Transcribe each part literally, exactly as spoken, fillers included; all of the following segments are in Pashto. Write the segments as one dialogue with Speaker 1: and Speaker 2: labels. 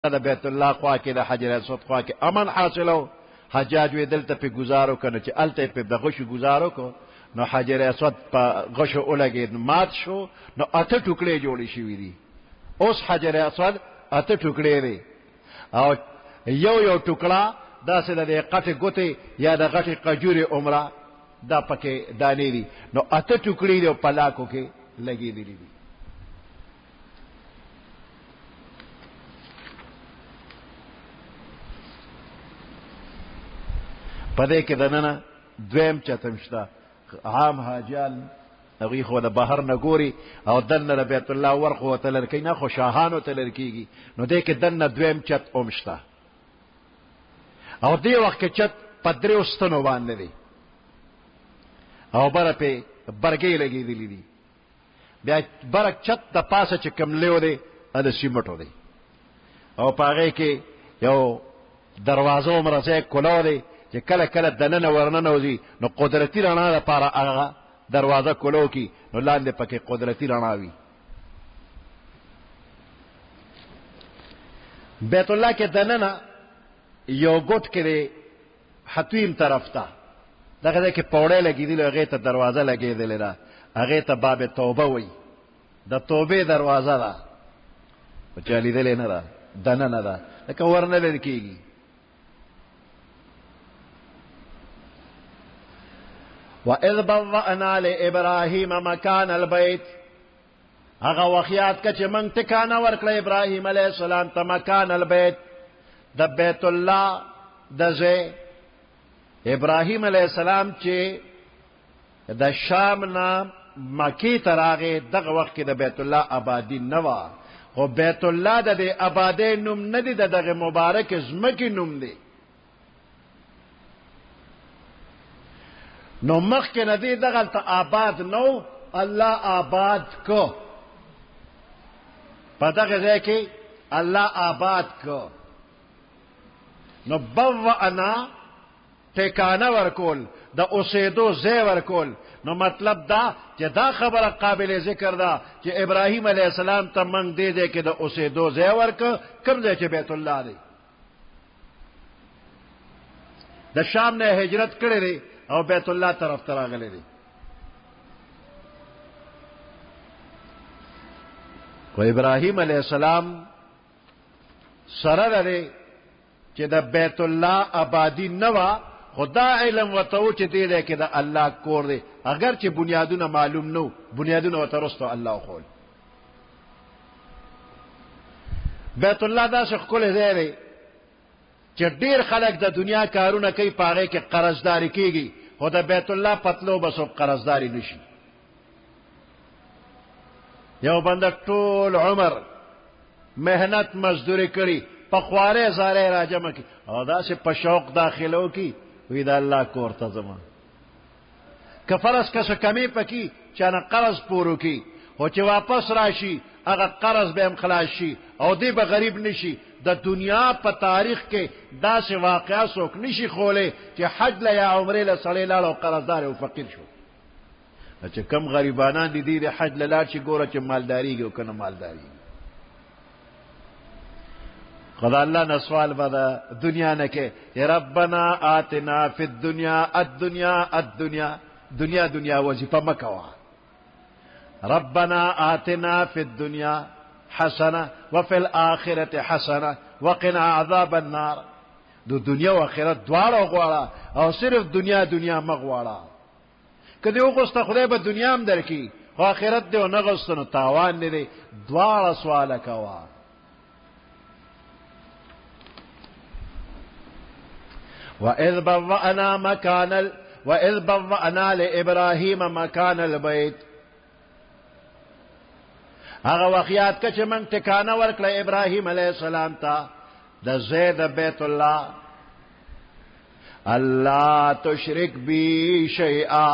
Speaker 1: د بیت الله خوا کې د حجر اسود خوا کې امن حاصلو حجاج وی دلته په گزارو کنه چې الته په دغه گزارو کو نو حجر اسود په غشو ولګید مات شو نو اته ټوکړي جوړی شوی دي اوس حجر اسود اته ټوکړي دي او یو یو ټوکړه داسې د قټه ګوتې یا د غټه قجوري عمره دا پکې دانې دي نو اته ټوکړي دی په لاکو کې لګېدلې دي پدې کې دننه دویم چتم شته عام حاجان هغوی خو د بهر نه ګوري او دننه د بیت الله ورخو ته لرکې نه خو شاهانو ته لرکېږي نو دې کې دننه دویم چت هم شته او دې وخت کې چت په درېو ستنو باندې دی او بره پې برګې لګېدلې دي بیا بره چت د پاسه چې کوم لیو دی د سیمټو دی او په هغې کې یو دروازه عمره ځای کولو دی چې کله کله دننه ورننوځي نو قدرتي رڼا لپاره هغه دروازه کولو کی نو لاندې پکې قدرتي رڼا وي بیت الله کې دننه یو ګوټ کې دی حتویم طرف ته دغه ځای کې پوړۍ لګېدلې هغې ته دروازه لګېدلې ده هغې ته باب توبه وایي د توبې دروازه ده خو چا لیدلې نه ده دننه ده لکه ورنه لیدل کېږي وَإِذْ بَوَّأْنَا لِإِبْرَاهِيمَ مَكَانَ الْبَيْتِ هغه وخیات که چې موږ ټکانه ورکړه ابراهیم علیه السلام ته مکان البیت د بیت الله د ځای ابراهیم علیه السلام چې د شام نه مکې ته راغی دغه وخت کې د بیت الله آبادي نه وه خو بیت الله د دې آبادۍ نوم نه دی د دغه مبارک ځمکې نوم دی نو مخکې نه دی دغلته آباد نو الله آباد کو په دغه ځای کې الله آباد کو نو بوأنا ټکانه ورکول د اوسېدو ځای ورکول نو مطلب دا چې دا خبره قابل ذکر ده چې ابراهیم علیه السلام ته موږ دې ځای کې د اوسېدو ځای ورکړ کوم ځای چې بیت الله دی د شام نه هجرت کړی دی او بیت الله طرف ته راغلی دی خو ابراهیم علیه السلام سره لري چې د بیت الله آبادی نه وه خو دا علم ورته و چې دې دی کې د الله کور دی اگر چې بنیادونه معلوم نه و بنیادونه ورته رسته الله وښول بیت الله داسې ښکلی ځای دی چې ډیر خلک د دنیا کارونه کوي په هغې کې قرضداري کېږي خو د بیت الله پتلو به څوک قرضداري نه شي یو بنده ټول عمر محنت مزدوري کړي په خوارې زارې راجمع کړي او داسې په شوق داخلو کړي وی د الله کور ته ځم که فرض که څه کمې پکې چانه قرض پورو کړي خو چې واپس راشي هغه قرض به هم خلاص شي او دی به غریب نشي د دنیا په تاریخ کې داسې واقعه څوک نشي خولی چې حج له یا عمرې له سړی لاړ او قرضدار او فقیر شو چې کم غریبانان دي دی د حج له لاړ شي ګوره چې مالداریږي او که نه مالداریږي خدا الله نه سوال به د دنیا نه کې ربنا آتنا فی الدنیا الدنیا الدنیا دنیا دنیا وظیفه مه کوه ربنا آتنا فی الدنیا حسنه وفي الآخرة حسنه وقنا عذاب النار دو دنیا و آخرت دواړه غواړه او صرف دنیا دنیا مه غواړه که دې وغوسته خدای به دنیا هم درکړي خو آخرت دې ونه غوسته نو تاوان نه دی دواړه سواله کوه وَإِذْ بَوَّأْنَا مَكَانَ ال... وَإِذْ بَوَّأْنَا لِإِبْرَاهِيمَ مَكَانَ الْبَيْتِ هغه وخیات که چې موږ ټکانه ورکړه ابراهیم علیه السلام ته د ځای د بیت الله الله تشرک بی شیئا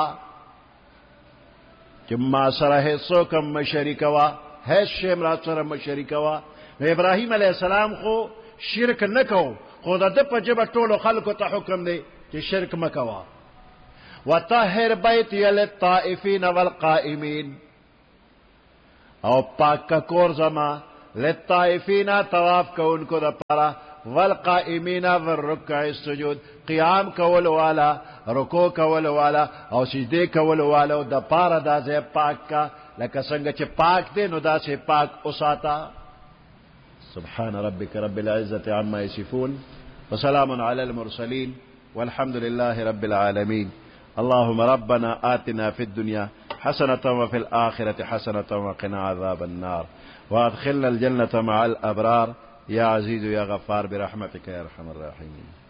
Speaker 1: چې ما سره هیڅوک هم مه شریکوه هیڅ شی هم را سره مه شریکوه نو ابراهیم علیه السلام خو شرک نه کو خو د ده په ژبه ټولو خلکو ته حکم دی چې شرک مه کوه وطهر بیتي للطائفین والقائمین او پاک کور زما للطائفین طواف کونکو دا پارا والقائمین والرکع السجود قیام کول والا رکوع کول والا او سجدے کول والا دا پارا دا زی پاک کا لکه څنګه چې پاک دے نو دا سے پاک اساتا. سبحان ربك رب العزة عما يصفون وسلام على المرسلين والحمد لله رب العالمين. اللهم ربنا آتنا في الدنيا حسنة وفي الآخرة حسنة وقنا عذاب النار وادخلنا الجنة مع الأبرار يا عزيز يا غفار برحمتك يا أرحم الراحمين.